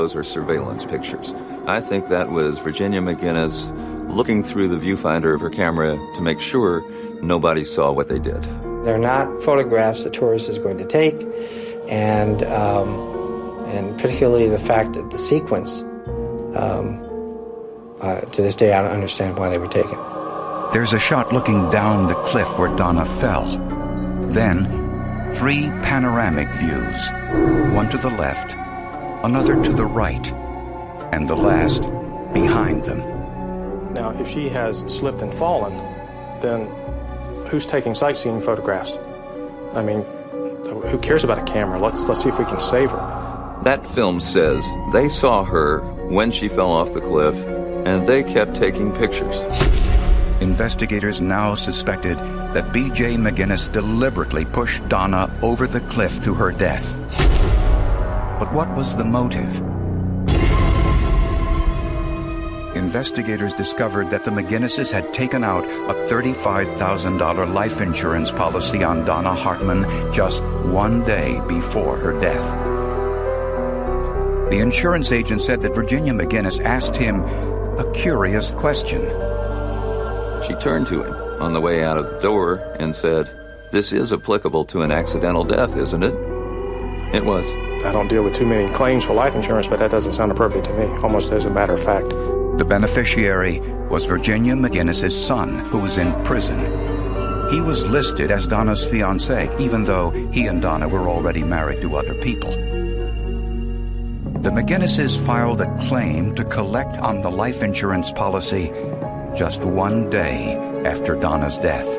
Those are surveillance pictures. I think that was Virginia McGinnis looking through the viewfinder of her camera to make sure nobody saw what they did. They're not photographs the tourist is going to take, and particularly the fact that the sequence, to this day I don't understand why they were taken. There's a shot looking down the cliff where Donna fell. Then, 3 panoramic views, one to the left, another to the right, and the last behind them. Now, if she has slipped and fallen, then who's taking sightseeing photographs? I mean, who cares about a camera? Let's see if we can save her. That film says they saw her when she fell off the cliff, and they kept taking pictures. Investigators now suspected that B.J. McGinnis deliberately pushed Donna over the cliff to her death. But what was the motive? Investigators discovered that the McGinnises had taken out a $35,000 life insurance policy on Donna Hartman just one day before her death. The insurance agent said that Virginia McGinnis asked him a curious question. She turned to him on the way out of the door and said, "This is applicable to an accidental death, isn't it?" It was. I don't deal with too many claims for life insurance, but that doesn't sound appropriate to me, almost as a matter of fact. The beneficiary was Virginia McGinnis's son, who was in prison. He was listed as Donna's fiancé, even though he and Donna were already married to other people. The McGinnises filed a claim to collect on the life insurance policy just one day after Donna's death.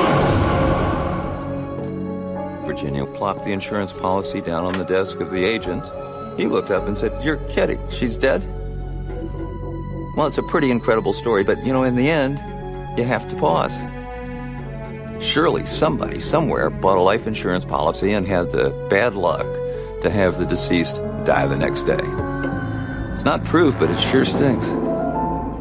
Virginia plopped the insurance policy down on the desk of the agent. He looked up and said, "You're kidding. She's dead?" Well, it's a pretty incredible story, but, in the end, you have to pause. Surely somebody somewhere bought a life insurance policy and had the bad luck to have the deceased die the next day. It's not proof, but it sure stinks.